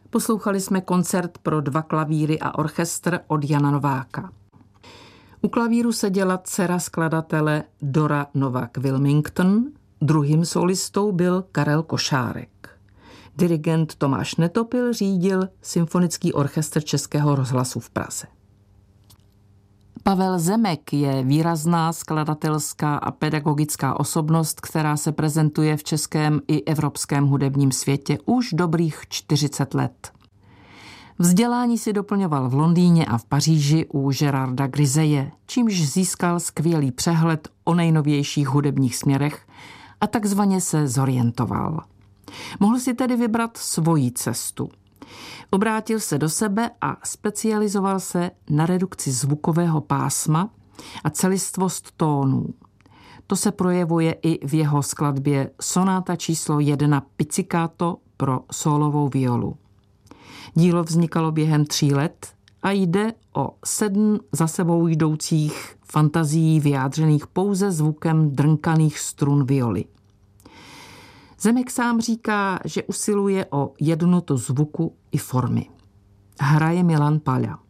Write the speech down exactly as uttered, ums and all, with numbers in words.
Poslouchali jsme koncert pro dva klavíry a orchestr od Jana Nováka. U klavíru seděla dcera skladatele Dora Novak-Wilmington, druhým solistou byl Karel Košárek. Dirigent Tomáš Netopil řídil Symfonický orchestr Českého rozhlasu v Praze. Pavel Zemek je výrazná skladatelská a pedagogická osobnost, která se prezentuje v českém i evropském hudebním světě už dobrých čtyřicet let. Vzdělání si doplňoval v Londýně a v Paříži u Gerarda Griseje, čímž získal skvělý přehled o nejnovějších hudebních směrech a takzvaně se zorientoval. Mohl si tedy vybrat svoji cestu. Obrátil se do sebe a specializoval se na redukci zvukového pásma a celistvost tónů. To se projevuje i v jeho skladbě Sonáta číslo jedna Pizzicato pro sólovou violu. Dílo vznikalo během tří let a jde o sedm za sebou jdoucích fantazií vyjádřených pouze zvukem drnkaných strun violy. Zemek sám říká, že usiluje o jednotu zvuku i formy. Hraje Milan Paľa.